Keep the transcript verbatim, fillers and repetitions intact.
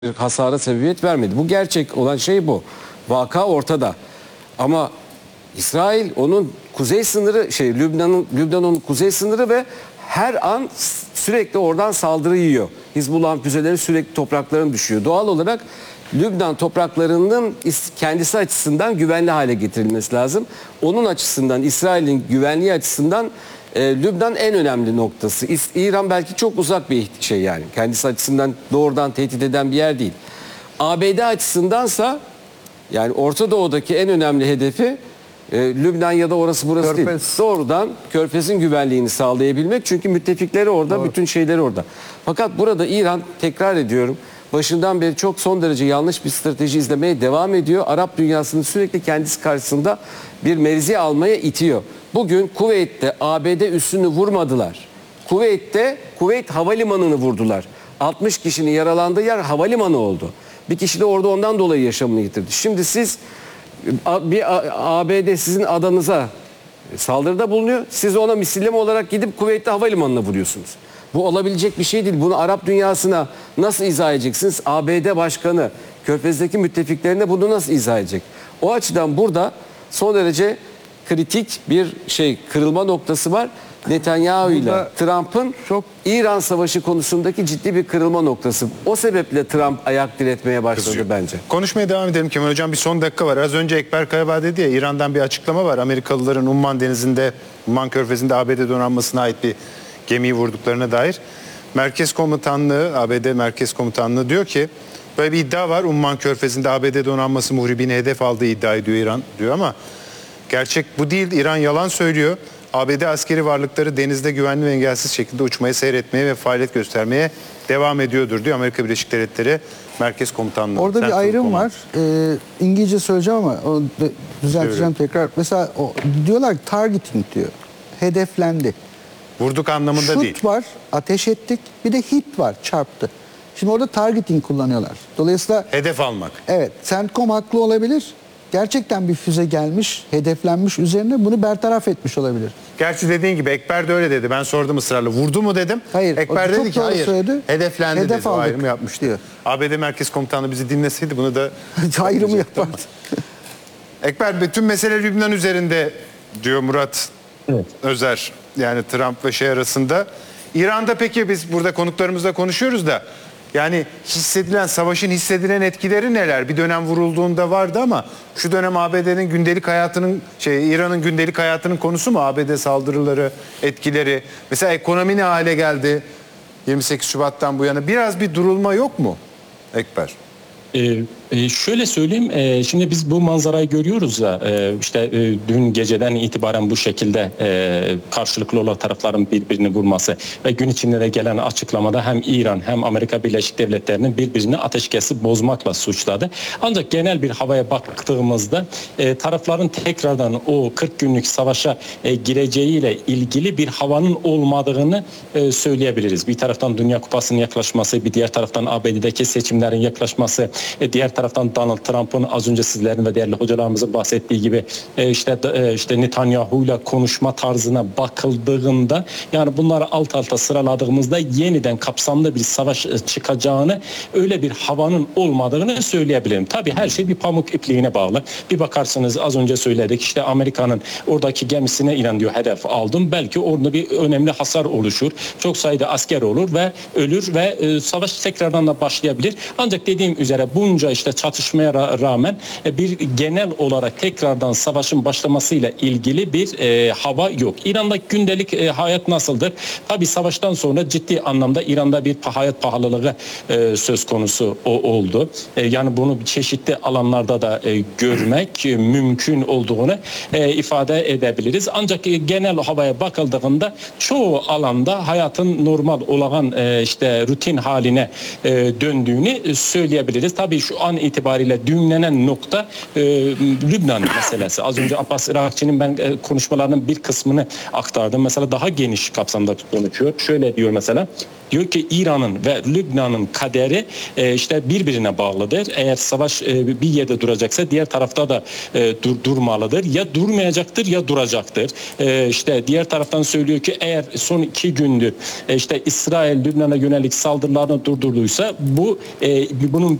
hasara sebebiyet vermedi. Bu gerçek olan şey bu. Vaka ortada. Ama İsrail onun kuzey sınırı şey Lübnan'ın Lübnan'ın kuzey sınırı ve her an sürekli oradan saldırı yiyor. Hizbullah'ın füzeleri sürekli topraklarına düşüyor. Doğal olarak Lübnan topraklarının kendisi açısından güvenli hale getirilmesi lazım. Onun açısından, İsrail'in güvenliği açısından e, Lübnan en önemli noktası. İran belki çok uzak bir şey yani. Kendisi açısından doğrudan tehdit eden bir yer değil. A B D açısındansa yani Orta Doğu'daki en önemli hedefi e, Lübnan ya da orası burası Körfez. Değil. Doğrudan Körfez'in güvenliğini sağlayabilmek. Çünkü müttefikleri orada, Doğru. bütün şeyleri orada. Fakat burada İran, tekrar ediyorum, başından beri çok son derece yanlış bir strateji izlemeye devam ediyor. Arap dünyasını sürekli kendisi karşısında bir mevzi almaya itiyor. Bugün Kuveyt'te A B D üssünü vurmadılar. Kuveyt'te Kuveyt havalimanını vurdular. altmış kişinin yaralandığı yer havalimanı oldu. Bir kişi de orada ondan dolayı yaşamını yitirdi. Şimdi siz bir A B D sizin adanıza saldırıda bulunuyor. Siz ona misilleme olarak gidip Kuveyt'te havalimanına vuruyorsunuz. Bu olabilecek bir şey değil. Bunu Arap dünyasına nasıl izah edeceksiniz? A B D Başkanı Körfez'deki müttefiklerine bunu nasıl izah edecek? O açıdan burada son derece kritik bir şey, kırılma noktası var. Netanyahu ile Trump'ın çok İran savaşı konusundaki ciddi bir kırılma noktası. O sebeple Trump ayak diretmeye başladı Kızıyor. bence. Konuşmaya devam edelim Kemal Hocam. Bir son dakika var. Az önce Ekber Kayabağ dedi ya, İran'dan bir açıklama var. Amerikalıların Umman Denizi'nde, Umman Körfezi'nde A B D donanmasına ait bir gemiyi vurduklarına dair. Merkez Komutanlığı, A B D Merkez Komutanlığı diyor ki böyle bir iddia var. Umman Körfezi'nde A B D donanması muhribini hedef aldığı iddia ediyor İran diyor ama gerçek bu değil. İran yalan söylüyor. A B D askeri varlıkları denizde güvenli ve engelsiz şekilde uçmaya, seyretmeye ve faaliyet göstermeye devam ediyordur diyor Amerika Birleşik Devletleri Merkez Komutanlığı. Orada Central bir ayrım Command. var. Ee, İngilizce söyleyeceğim ama o düzelteceğim tekrar. Mesela o, diyorlar targeting diyor. Hedeflendi. Vurduk anlamında Şut değil. Şut var, ateş ettik. Bir de hit var, çarptı. Şimdi orada targeting kullanıyorlar. Dolayısıyla hedef almak. Evet, CENTCOM haklı olabilir. Gerçekten bir füze gelmiş, hedeflenmiş üzerine, bunu bertaraf etmiş olabilir. Gerçi dediğin gibi Ekber de öyle dedi. Ben sordum ısrarla. Vurdu mu dedim. Hayır. Ekber dedi ki hayır. Söyledi. Hedeflendi Hedef dedi. aldık Ayrımı yapmış diyor. A B D Merkez Komutanlığı bizi dinleseydi bunu da ayrımı yapardı. Ekber, bütün mesele Lübnan üzerinde diyor Murat evet. Özer. Yani Trump ve şey arasında. İran'da peki biz burada konuklarımızla konuşuyoruz da yani hissedilen, savaşın hissedilen etkileri neler? Bir dönem vurulduğunda vardı ama şu dönem A B D'nin gündelik hayatının, şey İran'ın gündelik hayatının konusu mu? A B D saldırıları, etkileri. Mesela ekonomi ne hale geldi yirmi sekiz Şubat'tan bu yana? Biraz bir durulma yok mu Ekber? Ee, e, şöyle söyleyeyim, e, şimdi biz bu manzarayı görüyoruz ya, e, işte e, dün geceden itibaren bu şekilde e, karşılıklı olan tarafların birbirini vurması ve gün içinde de gelen açıklamada hem İran hem Amerika Birleşik Devletleri'nin birbirini ateşkesi bozmakla suçladı. Ancak genel bir havaya baktığımızda e, tarafların tekrardan o kırk günlük savaşa e, gireceğiyle ilgili bir havanın olmadığını e, söyleyebiliriz. Bir taraftan Dünya Kupası'nın yaklaşması, bir diğer taraftan A B D'deki seçimlerin yaklaşması, E, diğer taraftan Donald Trump'ın az önce sizlerin ve değerli hocalarımızın bahsettiği gibi e, işte e, işte Netanyahu'yla konuşma tarzına bakıldığında, yani bunları alt alta sıraladığımızda yeniden kapsamlı bir savaş çıkacağını, öyle bir havanın olmadığını söyleyebilirim. Tabii her şey bir pamuk ipliğine bağlı. Bir bakarsınız, az önce söyledik, işte Amerika'nın oradaki gemisine İran diyor hedef aldım. Belki orada bir önemli hasar oluşur. Çok sayıda asker olur ve ölür ve e, savaş tekrardan da başlayabilir. Ancak dediğim üzere bunca işte çatışmaya rağmen bir genel olarak tekrardan savaşın başlamasıyla ilgili bir e, hava yok. İran'daki gündelik e, hayat nasıldır? Tabii savaştan sonra ciddi anlamda İran'da bir hayat pahalılığı e, söz konusu o, oldu. E, yani bunu çeşitli alanlarda da e, görmek e, mümkün olduğunu e, ifade edebiliriz. Ancak e, genel havaya bakıldığında çoğu alanda hayatın normal olan e, işte rutin haline e, döndüğünü söyleyebiliriz. Tabii şu an itibariyle düğümlenen nokta e, Lübnan meselesi. Az önce Abbas Irakçı'nın ben e, konuşmalarının bir kısmını aktardım. Mesela daha geniş kapsamda konuşuyor. Şöyle diyor mesela. Diyor ki İran'ın ve Lübnan'ın kaderi e, işte birbirine bağlıdır. Eğer savaş e, bir yerde duracaksa diğer tarafta da e, dur, durmalıdır. Ya durmayacaktır ya duracaktır. E, işte diğer taraftan söylüyor ki eğer son iki gündür e, işte İsrail Lübnan'a yönelik saldırılarını durdurduysa bu e, bunun